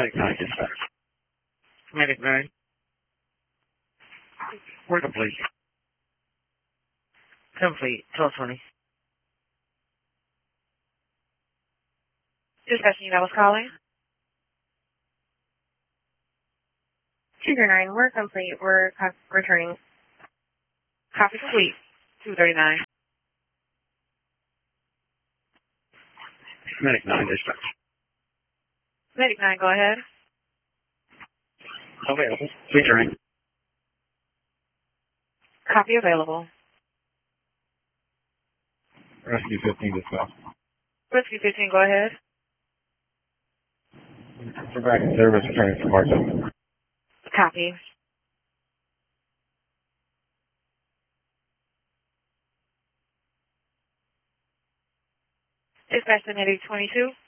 Medic 9 dispatch. Medic 9. We're complete. Complete. 1220. Dispatch, you know what's calling? Figure 9, we're complete. We're returning. Copy complete. 239. Medic 9 dispatch. Medic 9, go ahead. Available. Returning. Copy available. Rescue 15 dispatch. Rescue 15, go ahead. We're back in service, returning from Martin. Copy. Dispatch to Medic 22.